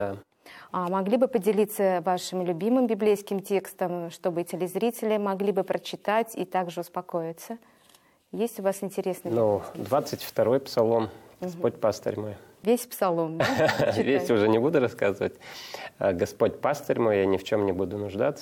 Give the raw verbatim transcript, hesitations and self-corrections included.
Да. А могли бы поделиться вашим любимым библейским текстом, чтобы телезрители могли бы прочитать и также успокоиться? Есть у вас интересный? Ну, двадцать второй псалом. Господь пастырь мой. Весь псалом, да? Весь уже не буду рассказывать. Господь пастырь мой, я ни в чем не буду нуждаться.